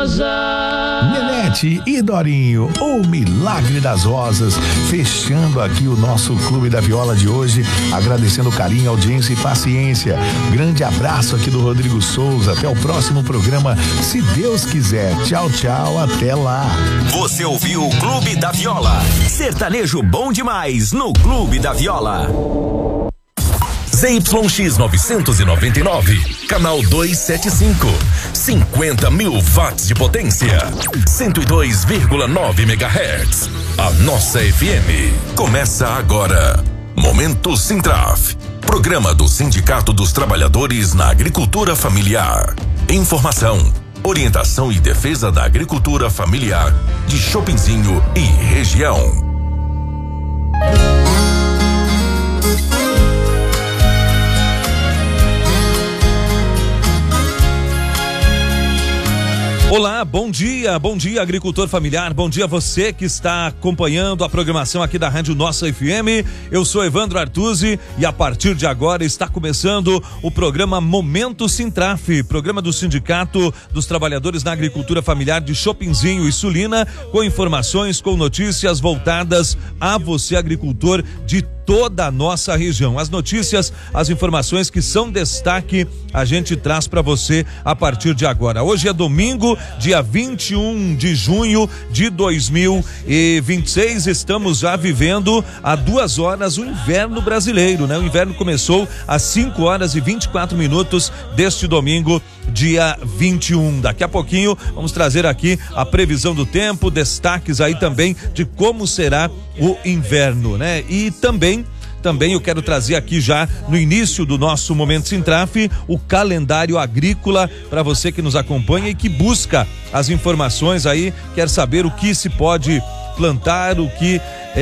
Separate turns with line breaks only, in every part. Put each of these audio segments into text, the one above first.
Nenete e Dorinho, o Milagre das Rosas, fechando aqui o nosso Clube da Viola de hoje, agradecendo o carinho, audiência e paciência. Grande abraço aqui do Rodrigo Souza, até o próximo programa, se Deus quiser. Tchau, tchau, até lá.
Você ouviu o Clube da Viola, sertanejo bom demais no Clube da Viola. ZYX 999, canal 275, 50 mil watts de potência, 102,9 MHz. A nossa FM. Começa agora. Momento Sintraf, programa do Sindicato dos Trabalhadores na Agricultura Familiar. Informação, orientação e defesa da agricultura familiar de Chopinzinho e região.
Olá, bom dia agricultor familiar, bom dia você que está acompanhando a programação aqui da Rádio Nossa FM. Eu sou Evandro Artuzzi e a partir de agora está começando o programa Momento Sintraf, programa do Sindicato dos Trabalhadores na Agricultura Familiar de Chopinzinho e Sulina, com informações, com notícias voltadas a você agricultor de toda a nossa região. As notícias, as informações que são destaque, a gente traz para você a partir de agora. Hoje é domingo, dia 21 de junho de 2026. Estamos já vivendo há 2 horas o inverno brasileiro, né? O inverno começou às 5 horas e 24 minutos deste domingo, dia 21. Daqui a pouquinho vamos trazer aqui a previsão do tempo, destaques aí também de como será o inverno, né? E também eu quero trazer aqui já no início do nosso Momento Sintraf o calendário agrícola para você que nos acompanha e que busca as informações aí, quer saber o que se pode plantar, o que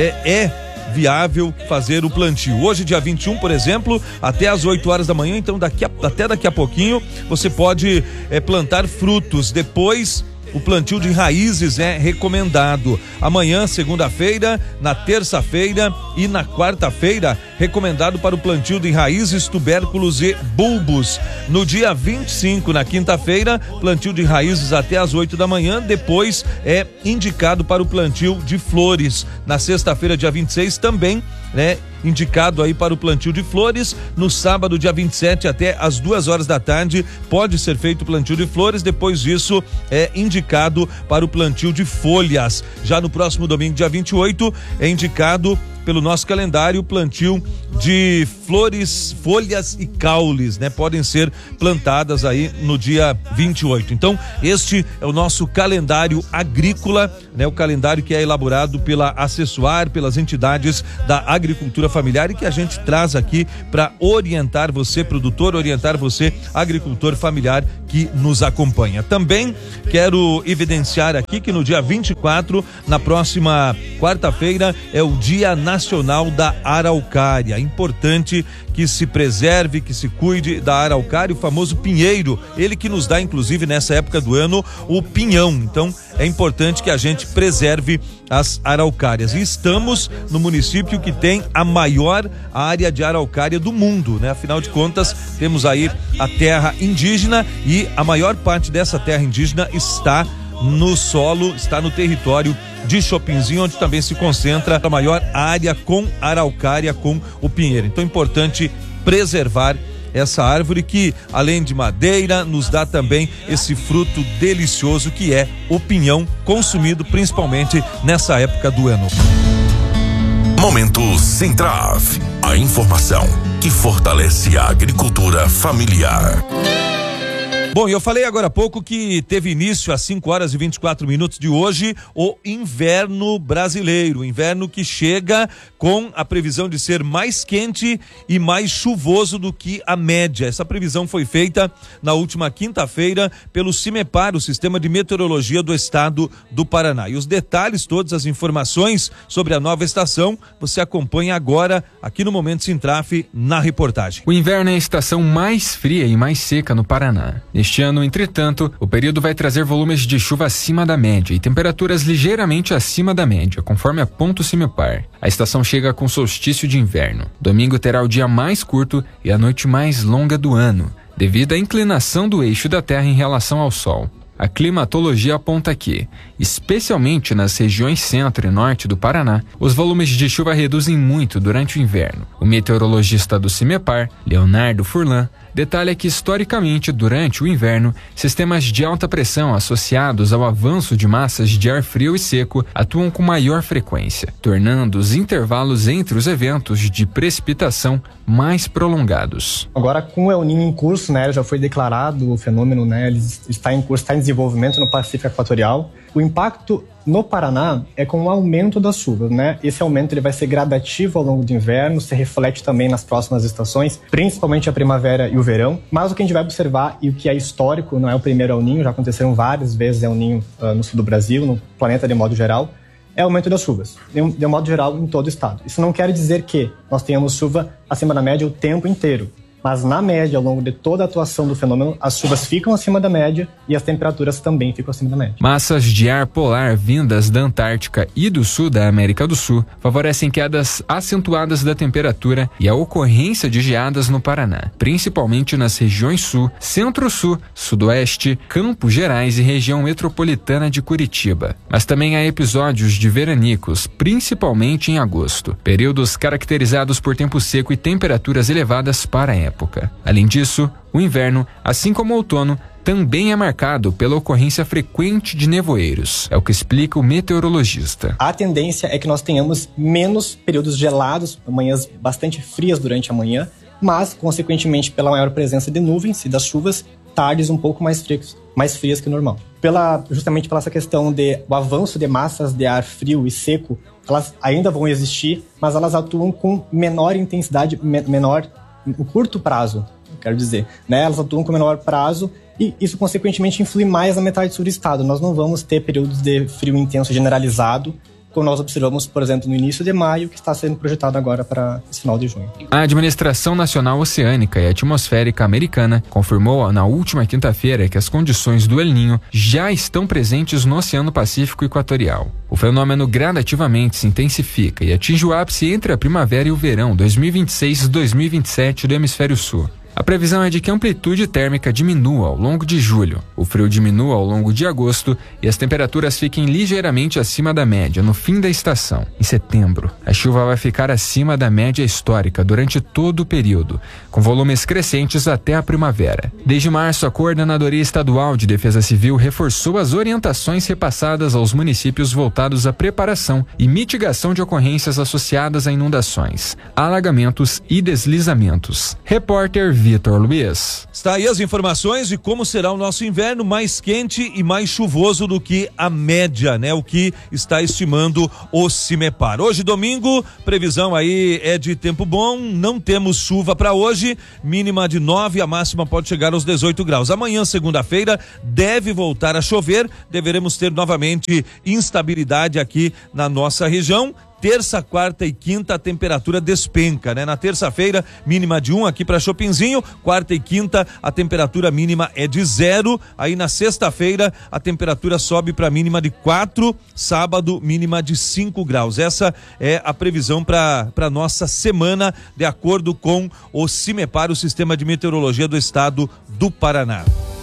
é viável fazer o plantio. Hoje, dia 21, por exemplo, até às 8 horas da manhã, então até daqui a pouquinho você pode plantar frutos. Depois, o plantio de raízes é recomendado. Amanhã, segunda-feira, na terça-feira e na quarta-feira, recomendado para o plantio de raízes, tubérculos e bulbos. No dia 25, na quinta-feira, plantio de raízes até às 8 da manhã. Depois é indicado para o plantio de flores. Na sexta-feira, dia 26, também indicado aí para o plantio de flores. No sábado, dia 27, até às 2 horas da tarde, pode ser feito o plantio de flores. Depois disso, é indicado para o plantio de folhas. Já no próximo domingo, dia 28, é indicado pelo nosso calendário o plantio de flores, folhas e caules, né? Podem ser plantadas aí no dia 28. Então, este é o nosso calendário agrícola, né? O calendário que é elaborado pela Assessoar, pelas entidades da agricultura familiar e que a gente traz aqui para orientar você, produtor, orientar você, agricultor familiar que nos acompanha. Também quero evidenciar aqui que no dia 24, na próxima quarta-feira, é o Dia Nacional da Araucária. Importante que se preserve, que se cuide da araucária, o famoso pinheiro, ele que nos dá, inclusive, nessa época do ano, o pinhão. Então, é importante que a gente preserve as araucárias. E estamos no município que tem a maior área de araucária do mundo, né? Afinal de contas, temos aí a terra indígena e a maior parte dessa terra indígena está no solo, está no território de Chopinzinho, onde também se concentra a maior área com araucária, com o pinheiro. Então é importante preservar essa árvore que, além de madeira, nos dá também esse fruto delicioso que é o pinhão, consumido principalmente nessa época do ano.
Momento Sintraf, a informação que fortalece a agricultura familiar.
Bom, eu falei agora há pouco que teve início às 5 horas e 24 minutos de hoje o inverno brasileiro, o inverno que chega com a previsão de ser mais quente e mais chuvoso do que a média. Essa previsão foi feita na última quinta-feira pelo CIMEPAR, o Sistema de Meteorologia do Estado do Paraná. E os detalhes, todas as informações sobre a nova estação, você acompanha agora aqui no Momento Sintraf, na reportagem.
O inverno é a estação mais fria e mais seca no Paraná. Este ano, entretanto, o período vai trazer volumes de chuva acima da média e temperaturas ligeiramente acima da média, conforme aponta o CIMEPAR. A estação chega com solstício de inverno. Domingo terá o dia mais curto e a noite mais longa do ano, devido à inclinação do eixo da Terra em relação ao Sol. A climatologia aponta que, especialmente nas regiões centro e norte do Paraná, os volumes de chuva reduzem muito durante o inverno. O meteorologista do CIMEPAR, Leonardo Furlan, detalha que, historicamente, durante o inverno, sistemas de alta pressão associados ao avanço de massas de ar frio e seco atuam com maior frequência, tornando os intervalos entre os eventos de precipitação mais prolongados.
Agora, com o El Niño em curso, né, já foi declarado o fenômeno, né, ele está em curso, está em desenvolvimento no Pacífico Equatorial. O impacto no Paraná é com o aumento das chuvas, né? Esse aumento ele vai ser gradativo ao longo do inverno, se reflete também nas próximas estações, principalmente a primavera e o verão. Mas o que a gente vai observar, e o que é histórico, não é o primeiro El Niño, já aconteceram várias vezes El Niño no sul do Brasil, no planeta de modo geral, é o aumento das chuvas, de modo geral em todo o estado. Isso não quer dizer que nós tenhamos chuva acima da média o tempo inteiro. Mas, na média, ao longo de toda a atuação do fenômeno, as chuvas ficam acima da média e as temperaturas também ficam acima da média.
Massas de ar polar vindas da Antártica e do sul da América do Sul favorecem quedas acentuadas da temperatura e a ocorrência de geadas no Paraná, principalmente nas regiões sul, centro-sul, sudoeste, Campos Gerais e região metropolitana de Curitiba. Mas também há episódios de veranicos, principalmente em agosto, períodos caracterizados por tempo seco e temperaturas elevadas para a época. Além disso, o inverno, assim como o outono, também é marcado pela ocorrência frequente de nevoeiros, é o que explica o meteorologista.
A tendência é que nós tenhamos menos períodos gelados, manhãs bastante frias durante a manhã, mas, consequentemente, pela maior presença de nuvens e das chuvas, tardes um pouco mais frias que o normal. Justamente pela essa questão do avanço de massas de ar frio e seco, elas ainda vão existir, mas elas atuam com menor intensidade, menor no curto prazo, quero dizer, né? Elas atuam com menor prazo e isso, consequentemente, influi mais na metade sul do estado. Nós não vamos ter períodos de frio intenso generalizado, como nós observamos, por exemplo, no início de maio, que está sendo projetado agora para esse final de junho.
A Administração Nacional Oceânica e Atmosférica Americana confirmou na última quinta-feira que as condições do El Niño já estão presentes no Oceano Pacífico Equatorial. O fenômeno gradativamente se intensifica e atinge o ápice entre a primavera e o verão 2026-2027 do Hemisfério Sul. A previsão é de que a amplitude térmica diminua ao longo de julho, o frio diminua ao longo de agosto e as temperaturas fiquem ligeiramente acima da média no fim da estação. Em setembro, a chuva vai ficar acima da média histórica durante todo o período, com volumes crescentes até a primavera. Desde março, a Coordenadoria Estadual de Defesa Civil reforçou as orientações repassadas aos municípios voltados à preparação e mitigação de ocorrências associadas a inundações, alagamentos e deslizamentos. Repórter Vitor Luiz.
Está aí as informações de como será o nosso inverno, mais quente e mais chuvoso do que a média, né? O que está estimando o CIMEPAR. Hoje, domingo, previsão aí é de tempo bom, não temos chuva para hoje, mínima de 9, a máxima pode chegar aos 18 graus. Amanhã, segunda-feira, deve voltar a chover, deveremos ter novamente instabilidade aqui na nossa região. Terça, quarta e quinta a temperatura despenca, né? Na terça-feira, mínima de 1 aqui para Chopinzinho, quarta e quinta a temperatura mínima é de 0, aí na sexta-feira a temperatura sobe para mínima de 4, sábado mínima de 5 graus. Essa é a previsão para nossa semana, de acordo com o CIMEPAR, o Sistema de Meteorologia do Estado do Paraná.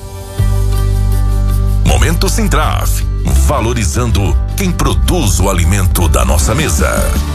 Momento Sintraf, valorizando quem produz o alimento da nossa mesa.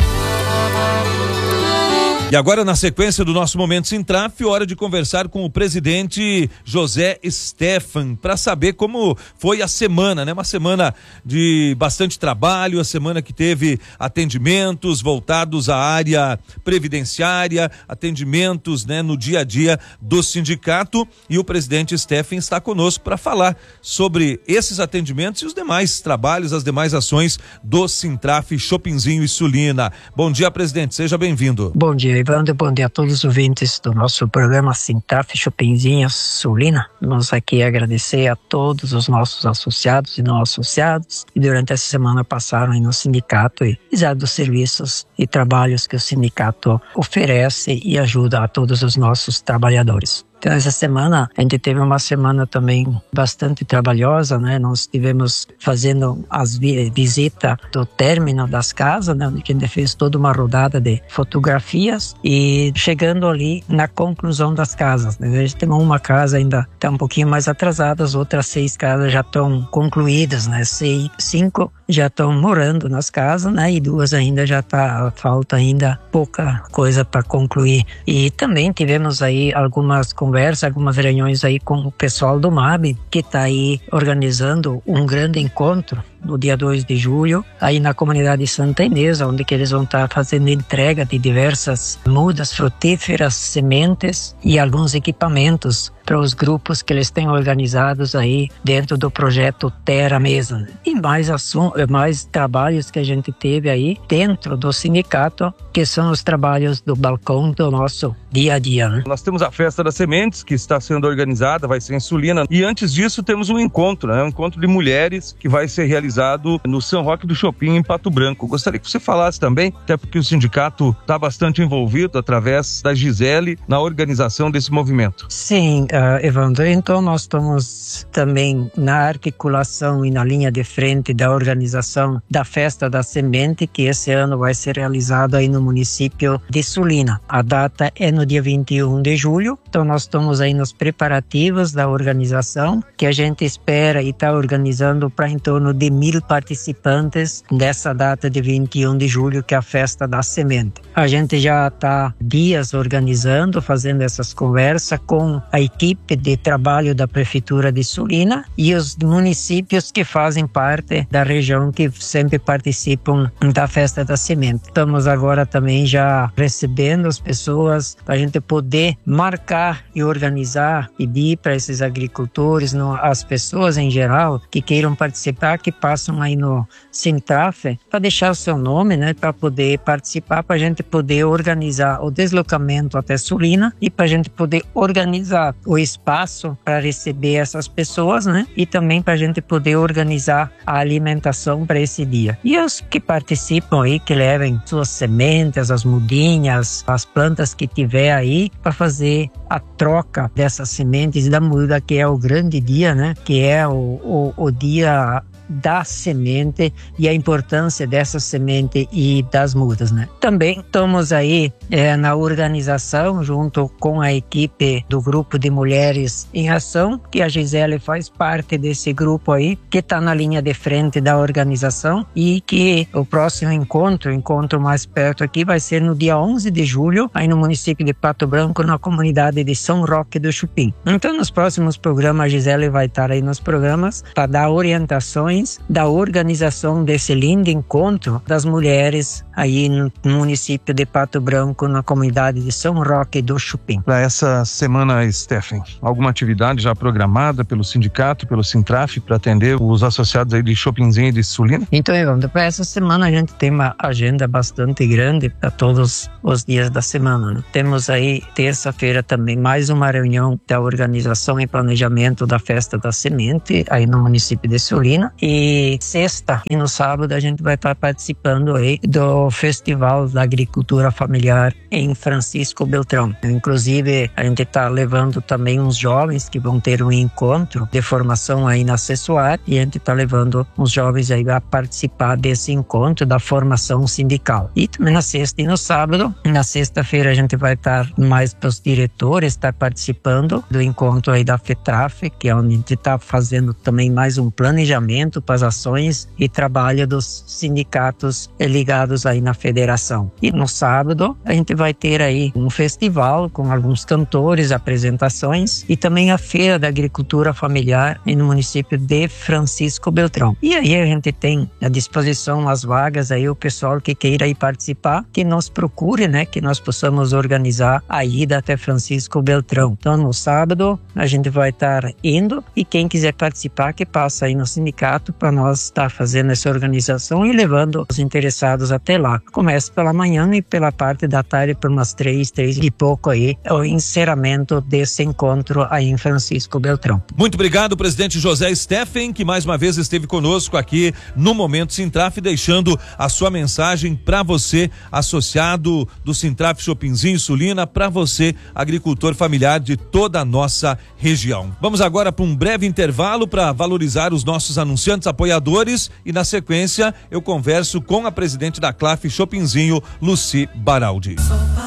E agora, na sequência do nosso Momento Sintraf, hora de conversar com o presidente José Stefan, para saber como foi a semana, né? Uma semana de bastante trabalho, a semana que teve atendimentos voltados à área previdenciária, atendimentos, né, no dia a dia do sindicato, e o presidente Stefan está conosco para falar sobre esses atendimentos e os demais trabalhos, as demais ações do Sintraf Chopinzinho e Sulina. Bom dia, presidente, seja bem-vindo.
Bom dia, Evandro, bom dia a todos os ouvintes do nosso programa Sintraf Chopinzinho Sulina. Nós aqui agradecer a todos os nossos associados e não associados que durante essa semana passaram aí no sindicato e fizeram dos serviços e trabalhos que o sindicato oferece e ajuda a todos os nossos trabalhadores. Então, essa semana, a gente teve uma semana também bastante trabalhosa, né? Nós estivemos fazendo as visitas do término das casas, né? Onde a gente fez toda uma rodada de fotografias e chegando ali na conclusão das casas, né? A gente tem uma casa ainda está um pouquinho mais atrasada, as outras 6 casas já estão concluídas, né? 5 já estão morando nas casas, né? E 2 ainda falta ainda pouca coisa para concluir. E também tivemos aí algumas conversas, algumas reuniões aí com o pessoal do MAB, que está aí organizando um grande encontro no dia 2 de julho, aí na comunidade Santa Inês, onde que eles vão estar fazendo entrega de diversas mudas frutíferas, sementes e alguns equipamentos para os grupos que eles têm organizados aí dentro do projeto Terra mesmo. E mais trabalhos que a gente teve aí dentro do sindicato, que são os trabalhos do balcão do nosso dia a dia, né?
Nós temos a Festa das Sementes, que está sendo organizada, vai ser em Sulina, e antes disso temos um encontro, né? Um encontro de mulheres que vai ser realizado no São Roque do Chopin, em Pato Branco. Gostaria que você falasse também, até porque o sindicato está bastante envolvido através da Gisele na organização desse movimento.
Sim, Evandro, então nós estamos também na articulação e na linha de frente da organização da Festa da Semente, que esse ano vai ser realizado aí no município de Sulina. A data é no dia 21 de julho, então nós estamos aí nos preparativos da organização, que a gente espera e está organizando para em torno de 1.000 participantes dessa data de 21 de julho, que é a Festa da Semente. A gente já está dias organizando, fazendo essas conversas com a equipe de trabalho da Prefeitura de Sulina e os municípios que fazem parte da região, que sempre participam da Festa da Semente. Estamos agora também já recebendo as pessoas para a gente poder marcar e organizar, pedir para esses agricultores, as pessoas em geral que queiram participar, que passam aí no Sintraf, para deixar o seu nome, né, para poder participar, para a gente poder organizar o deslocamento até Sulina e para a gente poder organizar o espaço para receber essas pessoas, né, e também para a gente poder organizar a alimentação para esse dia. E os que participam aí, que levem suas sementes, as mudinhas, as plantas que tiver aí, para fazer a troca dessas sementes da muda, que é o grande dia, né, que é o dia da semente e a importância dessa semente e das mudas, né? Também estamos aí na organização junto com a equipe do grupo de Mulheres em Ação, que a Gisele faz parte desse grupo aí, que está na linha de frente da organização, e que o próximo encontro mais perto aqui, vai ser no dia 11 de julho, aí no município de Pato Branco, na comunidade de São Roque do Chupim. Então, nos próximos programas, a Gisele vai estar aí nos programas para dar orientações da organização desse lindo encontro das mulheres aí no município de Pato Branco, na comunidade de São Roque do Chupim.
Para essa semana, Stephen, alguma atividade já programada pelo sindicato, pelo Sintraf, para atender os associados aí de Chopinzinho e de Sulina?
Então, Evandro, para essa semana a gente tem uma agenda bastante grande para todos os dias da semana, né? Temos aí terça-feira também mais uma reunião da organização e planejamento da Festa da Semente aí no município de Sulina. E sexta e no sábado a gente vai estar participando aí do Festival da Agricultura Familiar em Francisco Beltrão. Inclusive, a gente está levando também uns jovens que vão ter um encontro de formação aí na Cessuar, e a gente está levando uns jovens aí a participar desse encontro da formação sindical. E também na sexta e no sábado, na sexta-feira a gente vai estar mais para os diretores estar participando do encontro aí da FETRAF, que é onde a gente está fazendo também mais um planejamento para as ações e trabalho dos sindicatos ligados aí na federação. E no sábado a gente vai ter aí um festival com alguns cantores, apresentações, e também a Feira da Agricultura Familiar no município de Francisco Beltrão. E aí a gente tem à disposição as vagas aí, o pessoal que queira ir participar, que nos procure, né, que nós possamos organizar a ida até Francisco Beltrão. Então no sábado a gente vai estar indo, e quem quiser participar, que passa aí no sindicato certo para nós estar fazendo essa organização e levando os interessados até lá. Começa pela manhã e pela parte da tarde, por umas 3 e pouco aí, é o encerramento desse encontro aí em Francisco Beltrão.
Muito obrigado, presidente José Steffen, que mais uma vez esteve conosco aqui no Momento Sintraf, deixando a sua mensagem para você, associado do Sintraf Chopinzinho Sulina, para você, agricultor familiar de toda a nossa região. Vamos agora para um breve intervalo para valorizar os nossos anunciantes, apoiadores, e na sequência eu converso com a presidente da CLAF Chopinzinho, Lucy Baraldi.